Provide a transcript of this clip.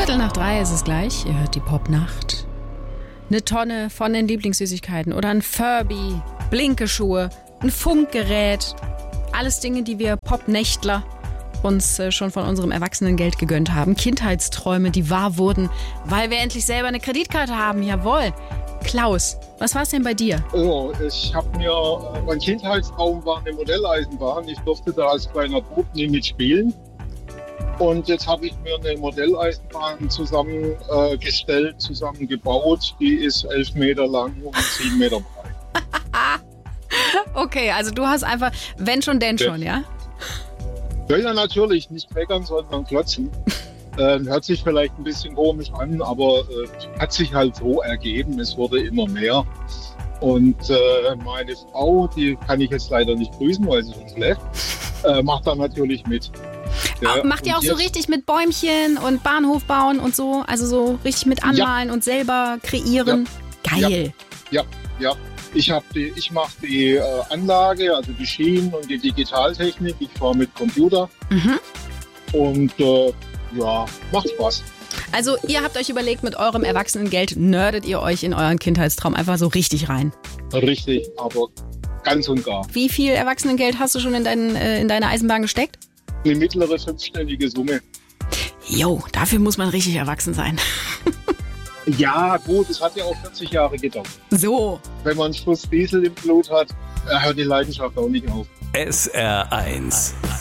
2:15 ist es gleich. Ihr hört die Popnacht. Eine Tonne von den Lieblingssüßigkeiten oder ein Furby, Blinkeschuhe, ein Funkgerät. Alles Dinge, die wir Popnächtler uns schon von unserem Erwachsenengeld gegönnt haben. Kindheitsträume, die wahr wurden, weil wir endlich selber eine Kreditkarte haben. Jawohl. Klaus, was war es denn bei dir? Oh, mein Kindheitstraum war eine Modelleisenbahn. Ich durfte da als kleiner Bub nie mitspielen. Und jetzt habe ich mir eine Modelleisenbahn zusammengebaut. Die ist 11 Meter lang und 7 Meter breit. Okay, also du hast einfach, wenn schon, denn schon, ja? Ja, natürlich, nicht meckern, sondern klotzen. Hört sich vielleicht ein bisschen komisch an, aber hat sich halt so ergeben. Es wurde immer mehr. Und meine Frau, die kann ich jetzt leider nicht grüßen, weil sie schon schläft, macht da natürlich mit. Ja, macht ihr auch so richtig mit Bäumchen und Bahnhof bauen und so? Also so richtig mit anmalen und selber kreieren? Ja. Geil. Ja. Ich mache die Anlage, also die Schienen und die Digitaltechnik. Ich fahre mit Computer. Mhm. Und macht Spaß. Also ihr habt euch überlegt, mit eurem Erwachsenengeld nerdet ihr euch in euren Kindheitstraum einfach so richtig rein. Richtig, aber ganz und gar. Wie viel Erwachsenengeld hast du schon in deine Eisenbahn gesteckt? Eine mittlere 5-stellige Summe. Jo, dafür muss man richtig erwachsen sein. Ja, gut, es hat ja auch 40 Jahre gedauert. So. Wenn man einen Schuss Diesel im Blut hat, hört die Leidenschaft auch nicht auf. SR1